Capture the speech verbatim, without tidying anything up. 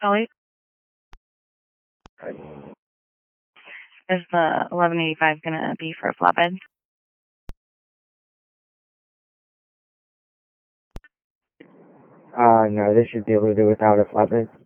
Ellie, is the eleven eighty-five going to be for a flatbed? Uh, no, this should be able to do without a flatbed.